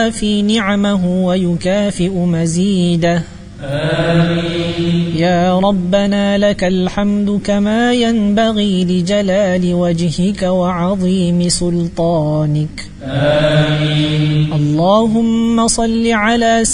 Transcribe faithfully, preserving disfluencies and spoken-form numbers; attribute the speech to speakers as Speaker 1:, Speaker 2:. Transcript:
Speaker 1: في نعمه ويكافئ مزيده.
Speaker 2: آمين.
Speaker 1: يا ربنا لك الحمد كما ينبغي لجلال وجهك وعظيم سلطانك.
Speaker 2: آمين.
Speaker 1: اللهم صل على